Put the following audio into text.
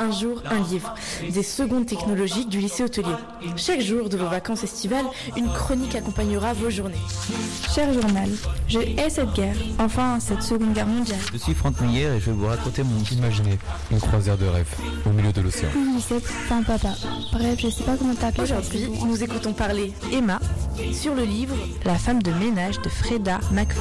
un jour, un livre, des secondes technologiques du lycée hôtelier. Chaque jour de vos vacances estivales, une chronique accompagnera vos journées. Cher journal, je hais cette guerre, enfin cette seconde guerre mondiale. Je suis Franck Meyer et je vais vous raconter mon histoire. Imaginez une croisière de rêve au milieu de l'océan. UNICEF, enfin papa. Bref, je sais pas comment t'appeler. Aujourd'hui, nous écoutons parler Emma sur le livre La femme de ménage de Freda McFadden.